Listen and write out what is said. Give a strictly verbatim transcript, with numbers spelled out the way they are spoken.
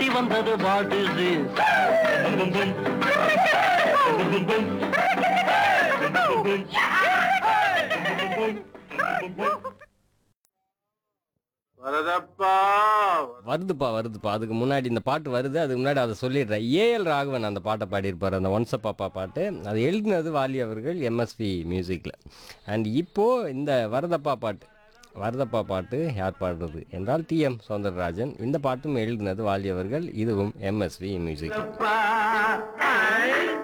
சுத்தி வந்தது what is this? வரதப்பா வருதுப்பா வருதுப்பா அதுக்கு முன்னாடி இந்த பாட்டு வருது அதுக்கு முன்னாடி அதை சொல்லிடுறேன். ஏஎல் ராகவன் அந்த பாட்டை பாடியிருப்பார், அந்த ஒன்ஸ் பாப்பா பாட்டு. அது எழுதினது வாலி அவர்கள் எம்எஸ்வி மியூசிக்கில். அண்ட் இப்போது இந்த வரதப்பா பாட்டு வரதப்பா பாட்டு யார் பாடுறது என்றால் டி எம் சௌந்தரராஜன். இந்த பாட்டும் எழுதினது வாலி அவர்கள், இதுவும் எம்எஸ்வி மியூசிக். அப்பா, ஐ